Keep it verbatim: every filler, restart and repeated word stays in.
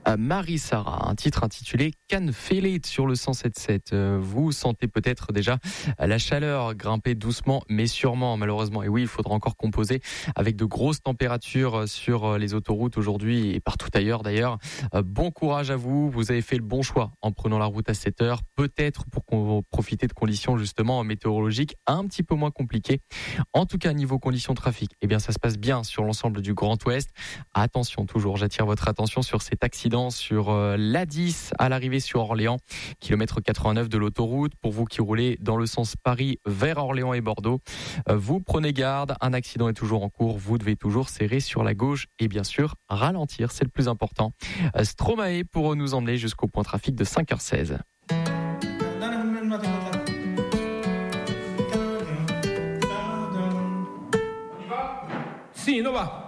Marie-Sara, un titre intitulé Can Feel It sur le cent sept sept. Vous sentez peut-être déjà la chaleur grimper doucement mais sûrement, malheureusement. Et oui, il faudra encore composer avec de grosses températures sur les autoroutes aujourd'hui et partout ailleurs d'ailleurs. Bon courage à vous, vous avez fait le bon choix en prenant la route à sept heures, peut-être pour qu'on profiter de conditions justement météorologiques un petit peu moins compliquées. En tout cas, niveau conditions trafic, eh bien ça se passe bien sur l'ensemble du Grand Ouest. Attention toujours, j'attire votre attention sur cet accident sur l'A dix à l'arrivée sur Orléans, kilomètre quatre-vingt-neuf de l'autoroute. Pour vous qui roulez dans le sens Paris vers Orléans et Bordeaux, vous prenez garde, un accident est toujours en cours, vous devez toujours serrer sur la gauche et bien sûr ralentir, c'est le plus important. Stromae pour nous emmener jusqu'au point trafic de cinq heures seize. Sì, no va.